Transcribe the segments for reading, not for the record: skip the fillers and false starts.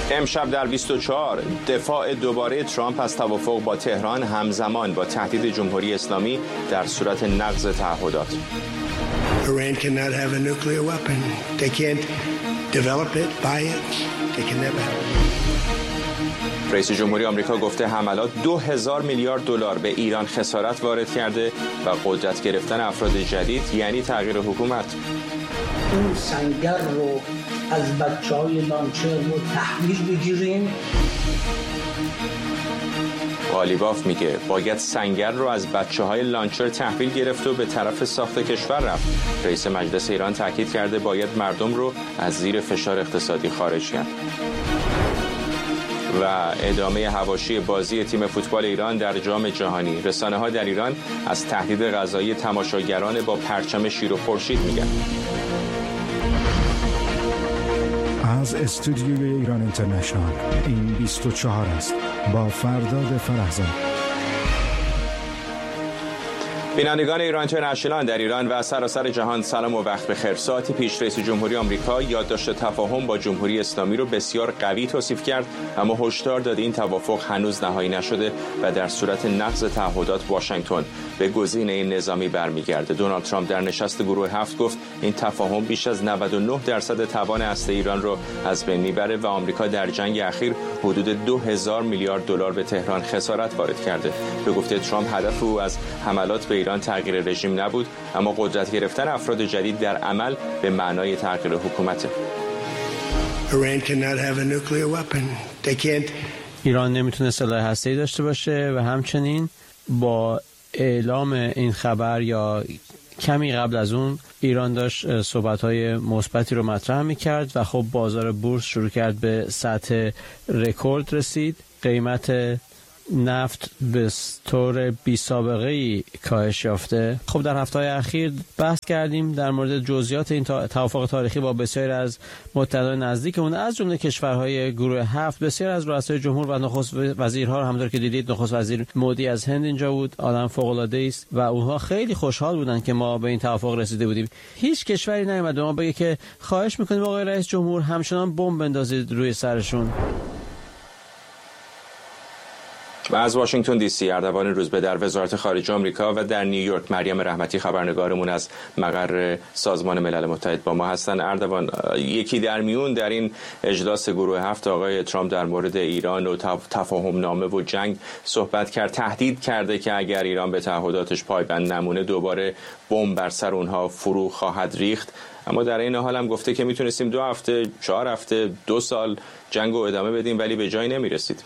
امشب در 24 دفاع دوباره ترامپ از توافق با تهران همزمان با تهدید جمهوری اسلامی در صورت نقض تعهدات. Iran cannot have a nuclear weapon. They can't develop it, buy it. They can never have it. رئیس جمهوری آمریکا گفته حملات 2000 میلیارد دلار به ایران خسارت وارد کرده و قدرت گرفتن افراد جدید یعنی تغییر حکومت. اون سنگر رو از بچه‌های لانچر رو تحویل بگیریم. قالیباف میگه باید سنگر رو از بچه‌های لانچر تحویل گرفت و به طرف ساخت کشور رفت. رئیس مجلس ایران تاکید کرده باید مردم رو از زیر فشار اقتصادی خارج کرد. و ادامه حواشی بازی تیم فوتبال ایران در جام جهانی. رسانه‌ها در ایران از تهدید قضایی تماشاگران با پرچم شیر و خورشید میگن. از استودیوی ایران اینترنشنال این 24 است با فرداد فرحزاد. بینندگان ایران اینترنشنال در ایران و سراسر جهان سلام و وقت بخیر. ساعتی پیش رئیس جمهوری آمریکا یادداشت تفاهم با جمهوری اسلامی رو بسیار قوی توصیف کرد، اما هشدار داد این توافق هنوز نهایی نشده و در صورت نقض تعهدات واشنگتن به گزینه نظامی برمیگرده. دونالد ترامپ در نشست گروه 7 گفت این تفاهم بیش از 99% توان هسته ایران رو از بین میبره و آمریکا در جنگ اخیر حدود 2000 میلیارد دلار به تهران خسارت وارد کرده. به گفته ترامپ هدف او از حملات به ایران تغییر رژیم نبود، اما قدرت گرفتن افراد جدید در عمل به معنای تغییر حکومت. ایران نمیتونه سلاح هسته‌ای داشته باشه و همچنین با اعلام این خبر یا کمی قبل از اون ایران داشت صحبت‌های مثبتی رو مطرح می‌کرد و خب بازار بورس شروع کرد به سطح رکورد رسید. قیمت نفت به طور بی سابقه‌ای کاهش یافته. خب در هفته‌های اخیر بحث کردیم در مورد جزئیات این توافق تاریخی با بسیاری از متحدان نزدیک اون، از جمله کشورهای گروه 7. بسیار از رؤسای جمهور و نخست وزیرها رو همونطور که دیدید، نخست وزیر مودی از هند اینجا بود، آدم فوق‌العاده‌ای است و اونها خیلی خوشحال بودن که ما به این توافق رسیده بودیم. هیچ کشوری نیامد به ما بگه که خواهش می‌کنیم آقای رئیس جمهور همچنان بمب بندازید روی سرشون. و از واشنگتن دی سی اردوان روزبه در وزارت خارجه آمریکا و در نیویورک مریم رحمتی خبرنگارمون از مقر سازمان ملل متحد با ما هستن. اردوان، یکی در میون در این اجلاس گروه 7 آقای ترامپ در مورد ایران و تفاهم نامه و جنگ صحبت کرد، تهدید کرده که اگر ایران به تعهداتش پایبند نمونه دوباره بمب بر سر اونها فرو خواهد ریخت، اما در این حال هم گفته که میتونستیم 2 هفته، 4 هفته، 2 سال جنگ رو ادامه بدیم ولی به جایی نمیرسید.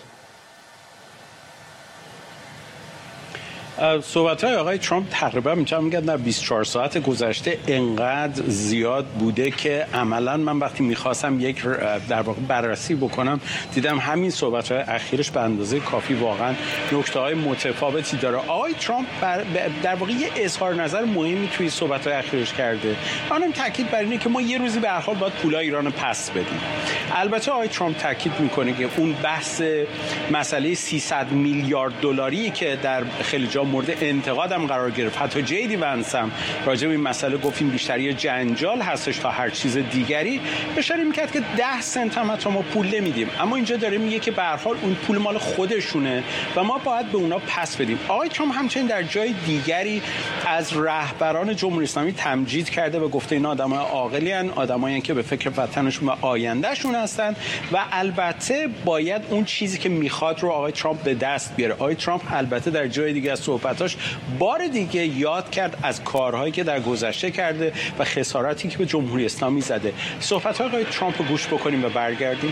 صحبت‌های آقای ترامپ تقریبا میتونم بگم در 24 ساعت گذشته انقدر زیاد بوده که عملاً من وقتی میخواستم یک در واقع بررسی بکنم دیدم همین صحبت‌های اخیرش به اندازه کافی واقعا نکته‌های متفاوتی داره. آقای ترامپ در واقع یه اظهار نظر مهمی توی صحبت‌های اخیرش کرده. اونم تاکید بر اینه که ما یه روزی به هر حال باید پولای ایران رو پس بدیم. البته آقای ترامپ تاکید میکنه که اون بحث مسئله 300 میلیارد دلاری که در خیلی جا مورد انتقادم قرار گرفت، حتی جیدی ونس هم راجع به این مسئله گفتیم بیشتری جنجال هستش تا هر چیز دیگری، اشاره میکرد که 10 سنت هم حتی ما پول نمیدیم، اما اینجا داره میگه که به هر حال اون پول مال خودشونه و ما باید به اونا پس بدیم. آقای ترامپ همچنین در جای دیگری از رهبران جمهوری اسلامی تمجید کرده و گفته اینا آدمای عاقلی ان، آدمایی که به فکر وطنشون و آیندهشون هستن و البته باید اون چیزی که میخواد رو آقای ترامپ به دست بیاره. آقای ترامپ البته در جای دیگه از صحبتاش بار دیگه یاد کرد از کارهایی که در گذشته کرده و خساراتی که به جمهوری اسلامی زده. صحبت‌های آقای ترامپ رو گوش بکنیم و برگردیم.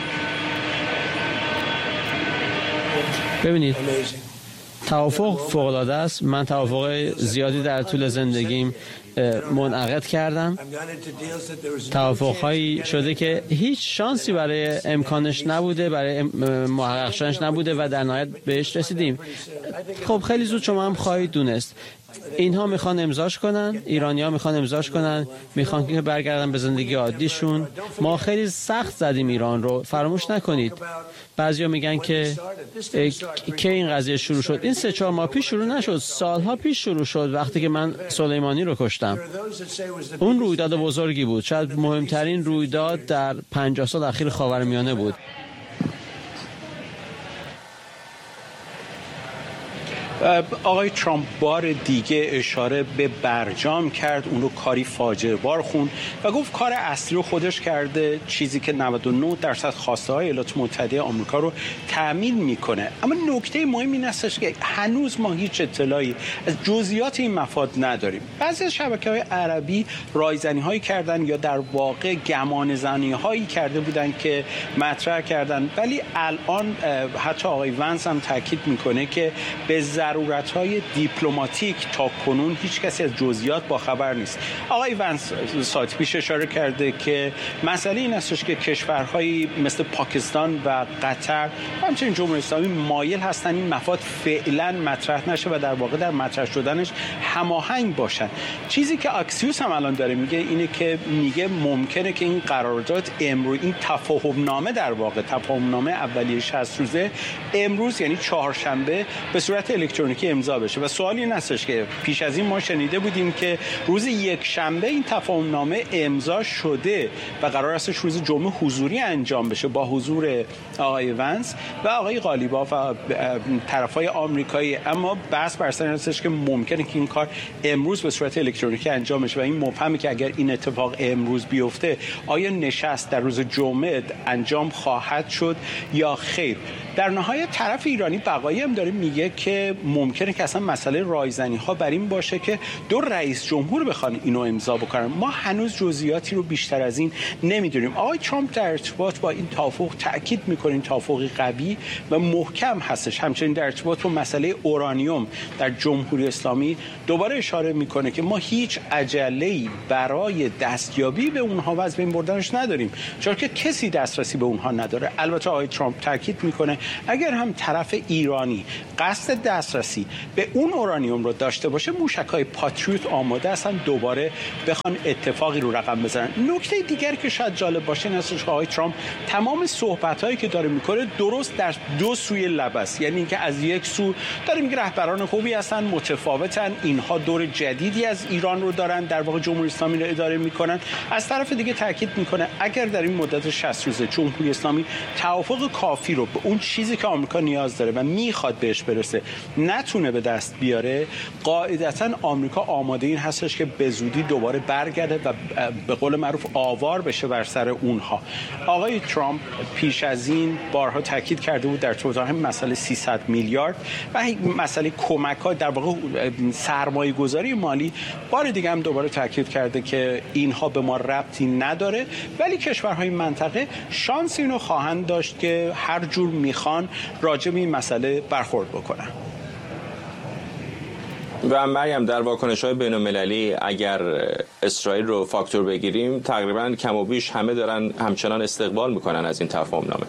ببینید توافق فوق‌العاده است. من توافق زیادی در طول زندگیم منعقد کردم. توافق‌هایی شده که هیچ شانسی برای امکانش نبوده، برای محقق شدنش نبوده و در نهایت بهش رسیدیم. خب خیلی زود شما هم خواهید دونست اینها میخوان امضاش کنن، ایرانی‌ها میخوان امضاش کنن، میخوان که برگردن به زندگی عادیشون. ما خیلی سخت زدیم ایران رو، فراموش نکنید. بعضیا میگن که این قضیه شروع شد. این 3-4 ماه پیش شروع نشد، سالها پیش شروع شد وقتی که من سلیمانی رو کشتم. اون رویداد بزرگی بود، شاید مهمترین رویداد در 50 سال اخیر خاورمیانه بود. آقای ترامپ بار دیگه اشاره به برجام کرد، اون رو کاری فاجعه بار خوند و گفت کار اصلی رو خودش کرده، چیزی که 99% خواسته های ایالات متحده آمریکا رو تأمین میکنه. اما نکته مهم این است که هنوز ما هیچ اطلاعی از جزئیات این مفاد نداریم. بعضی از شبکه‌های عربی رایزنی‌هایی کردن یا در واقع گمانه‌زنی‌هایی کرده بودن که مطرح کردن، ولی الان حتی آقای ونس هم تاکید میکنه که به ضرورت‌های دیپلماتیک تا کنون هیچ کسی از جزئیات باخبر نیست. آقای ونس ساعت پیش اشاره کرده که مسئله این است که کشورهایی مثل پاکستان و قطر و همچنین جمهوری اسلامی مایل هستن این مفاد فعلا مطرح نشه و در واقع در مطرح شدنش هماهنگ باشن. چیزی که اکسیوس هم الان داره میگه اینه که میگه ممکنه که این قرارداد امروز، این تفاهم نامه، در واقع تفاهم نامه اولیه 60 روزه امروز یعنی چهارشنبه به صورت الکترونیکی امضا بشه. و سوال این هستش که پیش از این ما شنیده بودیم که روز یک شنبه این تفاهم نامه امضا شده و قرار استش روز جمعه حضوری انجام بشه با حضور آقای ونس و آقای غالیباف و طرفای آمریکایی، اما بحث بر سر هستش که ممکنه که این کار امروز به صورت الکترونیکی انجام بشه و این مبهمه که اگر این اتفاق امروز بیفته آیا نشست در روز جمعه انجام خواهد شد یا خیر. در نهایت طرف ایرانی بقایی هم داره میگه که ممکنه که اصلا مسئله رایزنی ها بر این باشه که دو رئیس جمهور بخوان اینو امضا بکنن. ما هنوز جزئیاتی رو بیشتر از این نمیدونیم. آقای ترامپ در ارتباط با این توافق تاکید میکنه این توافقی قوی و محکم هستش. همچنین در ارتباط با مسئله اورانیوم در جمهوری اسلامی دوباره اشاره میکنه که ما هیچ عجله‌ای برای دستیابی به اونها و از بین بردنش نداریم، چون که کسی دسترسی به اونها نداره. البته آقای ترامپ تاکید میکنه اگر هم طرف ایرانی قصد دسترسی به اون اورانیوم رو داشته باشه، موشک‌های پاتریوت آماده هستن دوباره بخوان اتفاقی رو رقم بزنن. نکته دیگری که شاید جالب باشه این است که آقای ترامپ تمام صحبت‌هایی که داره میکنه درست در دو سوی لب است، یعنی اینکه از یک سو داره میگه رهبران خوبی هستن، متفاوتن، اینها دور جدیدی از ایران رو دارن، در واقع جمهوری اسلامی رو اداره میکنن. از طرف دیگه تاکید میکنه اگر در این مدت 60 روزه جمهوری اسلامی توافق کافی رو به اون چیزی که آمریکا نیاز داره و میخواد بهش برسه نتونه به دست بیاره، قاعدتاً آمریکا آماده این هستش که به زودی دوباره برگرده و به قول معروف آوار بشه بر سر اونها. آقای ترامپ پیش از این بارها تاکید کرده بود در ارتباط با مسئله 300 میلیارد و مسئله کمک‌ها، در واقع سرمایه‌گذاری مالی، بار دیگه هم دوباره تاکید کرده که اینها به ما ربطی نداره، ولی کشورهای منطقه شانس اینو خواهند داشت که هر جور میخوان راجع به این مسئله برخورد بکنن. و مریم در واکنش‌های بین‌المللی اگر اسرائیل رو فاکتور بگیریم تقریباً کم و بیش همه دارن همچنان استقبال میکنن از این تفاهم نامه.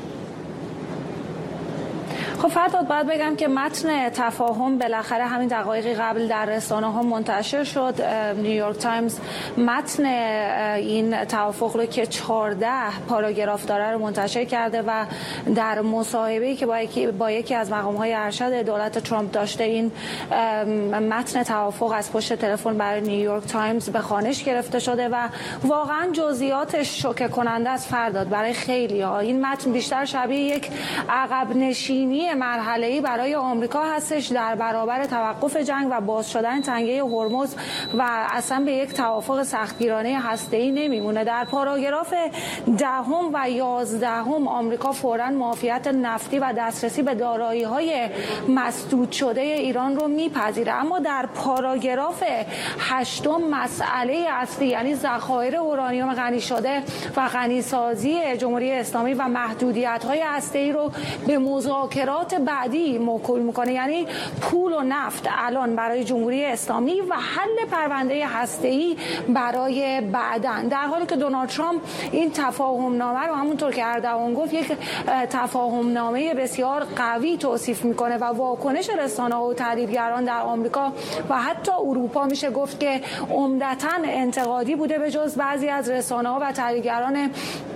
خب فرداد باید بگم که متن تفاهم بالاخره همین دقایقی قبل در رسانه‌ها منتشر شد. نیویورک تایمز متن این توافق رو که 14 پاراگراف داره رو منتشر کرده و در مصاحبه‌ای که با یکی از مقام‌های ارشد دولت ترامپ داشته این متن توافق از پشت تلفن برای نیویورک تایمز به خوانش گرفته شده و واقعا جزئیاتش شوکه کننده است فرداد برای خیلی‌ها. این متن بیشتر شبیه یک عقب نشینی مرحله‌ای برای آمریکا هستش در برابر توقف جنگ و باز شدن تنگه هرمز و اصلا به یک توافق سختگیرانه هسته‌ای نمیمونه. در پاراگراف 10 و 11 آمریکا فوراً معافیت نفتی و دسترسی به دارایی‌های مسدود شده ایران رو میپذیره، اما در پاراگراف 8 مسئله اصلی یعنی ذخایر اورانیوم غنی شده و غنیسازی جمهوری اسلامی و محدودیت‌های هسته‌ای رو به مذاکرات بعدی موکول میکنه، یعنی پول و نفت الان برای جمهوری اسلامی و حل پرونده هسته‌ای برای بعدن، در حالی که دونالد ترامپ این تفاهم نامه رو همونطور که اردوان گفت یک تفاهم نامه بسیار قوی توصیف میکنه و واکنش رسانه‌ها و تحلیلگران در آمریکا و حتی اروپا میشه گفت که عمدتاً انتقادی بوده، به جز بعضی از رسانه‌ها و تحلیلگران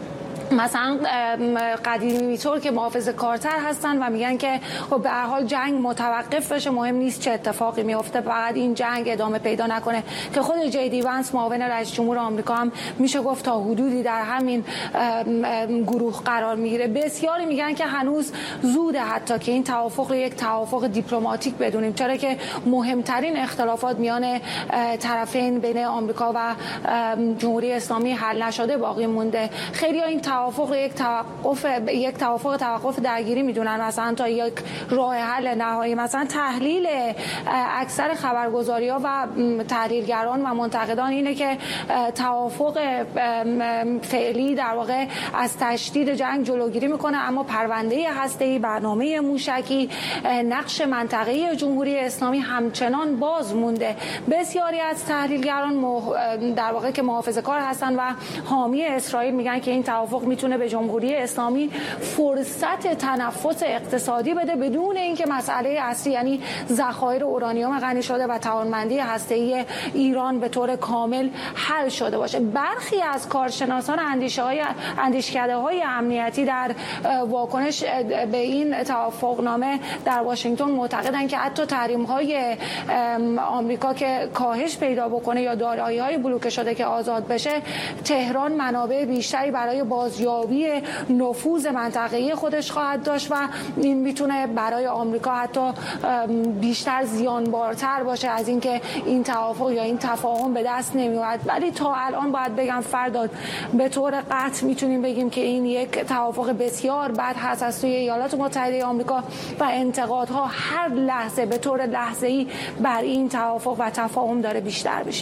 مثلا قدیمی طور که محافظه‌کارتر هستن و میگن که خب به هر حال جنگ متوقف بشه، مهم نیست چه اتفاقی میفته، فقط این جنگ ادامه پیدا نکنه، که خود جی دی وانس معاون رئیس جمهور آمریکا هم میشه گفت تا حدودی در همین گروه قرار میگیره. بسیاری میگن که هنوز زوده حتی که این توافق رو یک توافق دیپلماتیک بدونیم، چرا که مهمترین اختلافات میان طرفین بین آمریکا و جمهوری اسلامی حل نشده باقی مونده. خیلی این توافق یک توافق درگیری میدونن، مثلا تا یک راه حل نهایی. مثلا تحلیل اکثر خبرگزاری‌ها و تحلیلگران و منتقدان اینه که توافق فعلی در واقع از تشدید جنگ جلوگیری میکنه، اما پرونده هسته‌ای، برنامه موشکی، نقش منطقه‌ای جمهوری اسلامی همچنان باز مونده. بسیاری از تحلیلگران در واقع که محافظه‌کار هستن و حامی اسرائیل میگن که این توافق میتونه به جمهوری اسلامی فرصت تنفس اقتصادی بده بدون اینکه مسئله اصلی یعنی ذخایر اورانیوم غنی شده و توانمندی هسته‌ای ایران به طور کامل حل شده باشه. برخی از کارشناسان اندیشکده‌های امنیتی در واکنش به این توافقنامه در واشنگتن معتقدند که حتی تحریم‌های آمریکا که کاهش پیدا بکنه یا دارایی‌های بلوکه شده که آزاد بشه، تهران منابع بیشتری برای بازیابی نفوذ منطقه‌ای خودش خواهد داشت و این میتونه برای آمریکا حتی بیشتر زیانبارتر باشه از اینکه این توافق یا این تفاهم به دست نمیاد. ولی تا الان باید بگم فرداد به طور قطع میتونیم بگیم که این یک توافق بسیار بد هست از سوی ایالات متحده آمریکا و انتقادها هر لحظه به طور لحظه‌ای بر این توافق و تفاهم داره بیشتر میشه.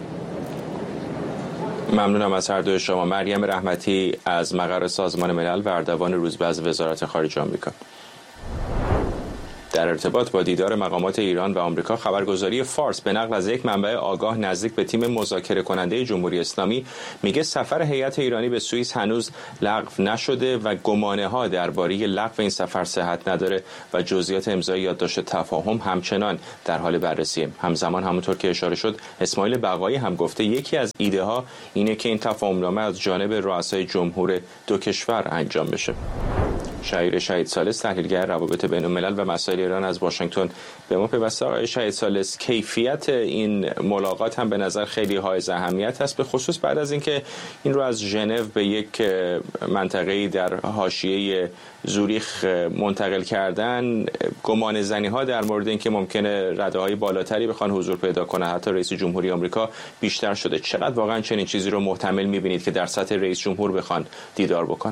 ممنونم از هر دوی شما. مریم رحمتی از مقر سازمان ملل و اردوان روزبه از وزارت خارجه آمریکا. در ارتباط با دیدار مقامات ایران و آمریکا، خبرگزاری فارس به نقل از یک منبع آگاه نزدیک به تیم مذاکره کننده جمهوری اسلامی میگه سفر هیئت ایرانی به سوئیس هنوز لغو نشده و گمانه ها درباره لغو این سفر صحت نداره و جزئیات امضای یادداشت تفاهم همچنان در حال بررسیه. همزمان همونطور که اشاره شد، اسماعیل بقایی هم گفته یکی از ایده ها اینه که این تفاهمنامه از جانب رؤسای جمهور دو کشور انجام بشه. شهیر شهید ثالث، تحلیلگر روابط بین الملل و مسائل ایران از واشنگتن به ما پیوسته. آقای شهید ثالث، کیفیت این ملاقات هم به نظر خیلی حائز اهمیت است، به خصوص بعد از اینکه این رو از ژنو به یک منطقه‌ای در حاشیه زوریخ منتقل کردن. گمان زنی‌ها در مورد اینکه ممکنه رده‌های بالاتری بخوان حضور پیدا کنه، حتی رئیس جمهوری آمریکا، بیشتر شده. چقدر واقعا چنین چیزی رو محتمل می‌بینید که در سطح رئیس جمهور بخوان دیدار بکنن؟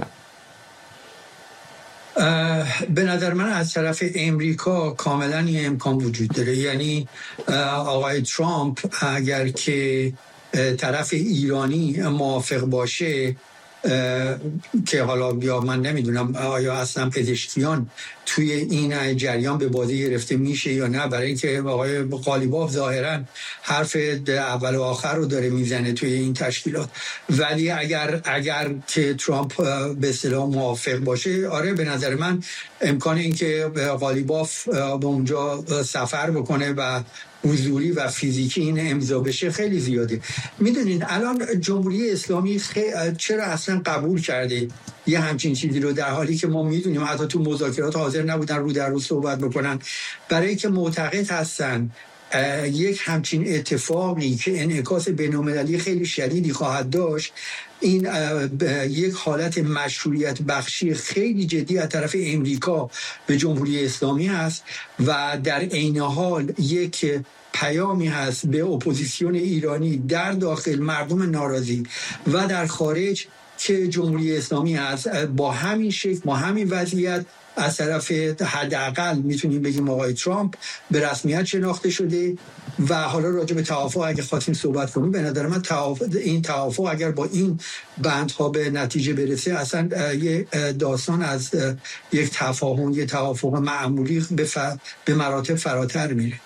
به نظر من از طرف امریکا کاملا این امکان وجود داره. یعنی آقای ترامپ اگر که طرف ایرانی موافق باشه، که حالا یا من نمیدونم آیا اصلا پزشکیان توی این جریان به بازی گرفته میشه یا نه، برای اینکه آقای قالیباف ظاهرا حرف اول و آخر رو داره میزنه توی این تشکیلات. ولی اگر که ترامپ به اصطلاح موافق باشه، آره به نظر من امکان این که قالیباف به اونجا سفر بکنه و حضوری و فیزیکی این امضا بشه خیلی زیاده. میدونین الان جمهوری اسلامی چرا اصلا قبول کرده یه همچین چیزی رو، در حالی که ما میدونیم حتی تو مذاکرات حاضر نبودن رو در رو صحبت بکنن؟ برای که معتقد هستن یک همچین اتفاقی که انعکاس بین‌المللی خیلی شدیدی خواهد داشت، این یک حالت مشروعیت بخشی خیلی جدی از طرف امریکا به جمهوری اسلامی هست و در عین حال یک پیامی هست به اپوزیسیون ایرانی در داخل، مردم ناراضی و در خارج، که جمهوری اسلامی هست با همین شکل، با همین وضعیت از طرف حداقل میتونیم بگیم آقای ترامپ به رسمیت شناخته شده. و حالا راجع به توافق اگه خواستیم صحبت کنیم، به نظر من این توافق اگر با این بندها به نتیجه برسه، اصلا یه داستان از یک تفاهم، یه توافق معمولی به مراتب فراتر میره.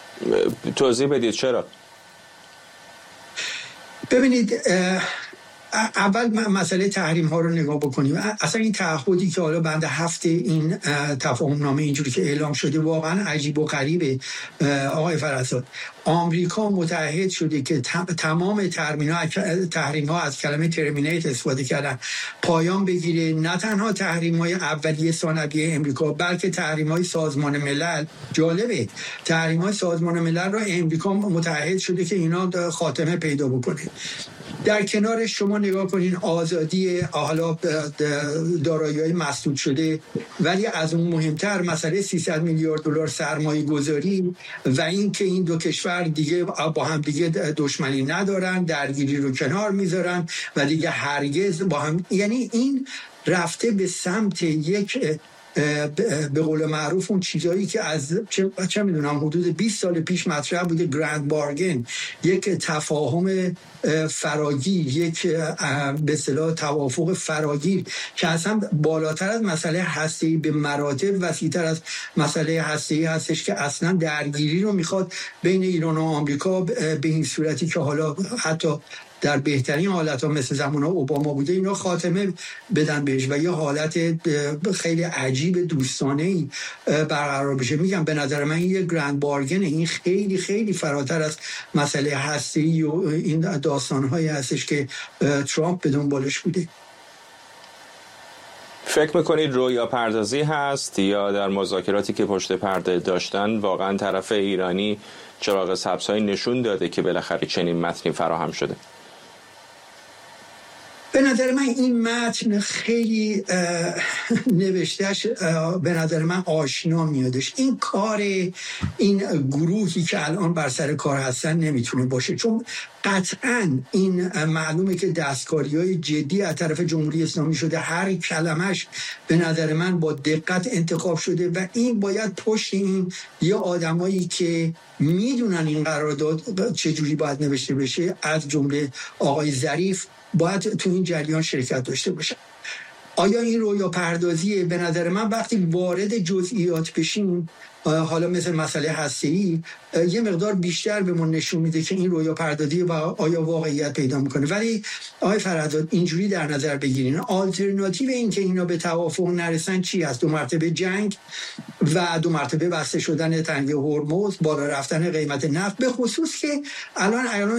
توضیح بدید چرا؟ ببینید، اول مسئله تحریم ها رو نگاه بکنیم. اصلا این تعهدی که حالا بند 7 این تفاهم نامه اینجوری که اعلام شده واقعا عجیب و غریبه. آقای فرزاد، آمریکا متعهد شده که تمام تحریم ها از کلمه ترمینیت استفاده کردن پایان بگیره. نه تنها تحریم های اولیه ثانویه امریکا بلکه تحریم های سازمان ملل. جالبه تحریم های سازمان ملل را امریکا متعهد شده که اینا خاتمه پیدا بکنه. در کنارش شما نگاه کنین آزادی حالا دارایی‌های مسدود شده، ولی از اون مهمتر مسئله 300 میلیارد دلار سرمایه گذاری و این که این دو کشور دیگه با هم دیگه دشمنی ندارن، درگیری رو کنار میذارن و دیگه هرگز با هم، یعنی این رفته به سمت یک به قول معروف اون چیزایی که از چه میدونم حدود 20 سال پیش مطرح بوده، گرند بارگن، یک تفاهم فراگیر، یک به اصطلاح توافق فراگیر که اصلا بالاتر از مسئله هسته‌ای به مراتب وسیع‌تر از مسئله هسته‌ای هستش که اصلا درگیری رو میخواد بین ایران و آمریکا به این صورتی که حالا حتی در بهترین حالت‌ها مثل زمان اوباما بوده اینا خاتمه بدن بهش و یه حالت خیلی عجیب دوستانه‌ای برقرار بشه. میگم به نظر من این یه گرند بارگنه. این خیلی خیلی فراتر از مسئله هسته‌ای و این داستان‌هایی هستش که ترامپ به دنبالش بوده. فکر میکنید رویا پردازی هست یا در مذاکراتی که پشت پرده داشتن واقعا طرف ایرانی چراغ سبزهایی نشون داده که بالاخره چنین متنی فراهم شده؟ به نظر من این متن خیلی نوشتهش به نظر من آشنا میادش. این کار این گروهی که الان بر سر کار هستن نمیتونه باشه، چون قطعا این معلومه که دستکاری‌های جدی از طرف جمهوری اسلامی شده. هر کلمش به نظر من با دقت انتخاب شده و این باید پشت این یه آدمایی که میدونن این قرارداد چجوری باید نوشته بشه، از جمله آقای ظریف، باید تو این جریان شرکت داشته باشن. آیا این رویا پردازیه؟ به نظر من وقتی وارد جزئیات بشیم، حالا مثل مسئله هسته‌ای، یه مقدار بیشتر به ما نشون میده که این رویا پردازی و آیا واقعیت پیدا میکنه. ولی آقای فرزاد اینجوری در نظر بگیرین آلترناتیو این که اینا به توافق نرسن چی هست؟ 2 مرتبه جنگ و 2 مرتبه بسته شدن تنگه هرمز، بالا رفتن قیمت نفت، به خصوص که الان